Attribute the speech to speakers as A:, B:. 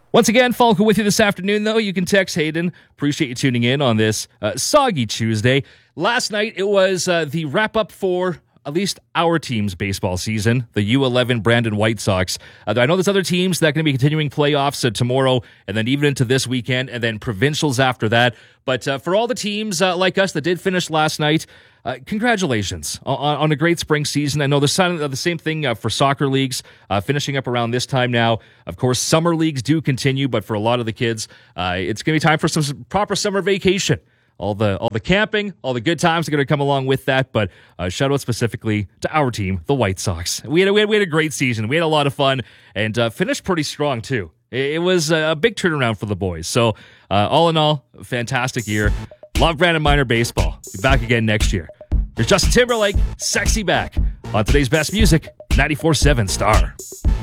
A: Once again, Falco with you this afternoon, though. You can text Hayden. Appreciate you tuning in on this soggy Tuesday. Last night, it was the wrap-up for at least our team's baseball season, the U11 Brandon White Sox. I know there's other teams that are going to be continuing playoffs tomorrow and then even into this weekend and then provincials after that. But for all the teams like us that did finish last night, congratulations on a great spring season. I know the same thing for soccer leagues, finishing up around this time now. Of course, summer leagues do continue, but for a lot of the kids, it's going to be time for some proper summer vacation. All the camping, all the good times are going to come along with that. But shout out specifically to our team, the White Sox. We had a great season. We had a lot of fun and finished pretty strong too. It was a big turnaround for the boys. So all in all, fantastic year. Love Brandon Minor baseball. Be back again next year. Here's Justin Timberlake, Sexy Back on today's best music, 94.7 Star.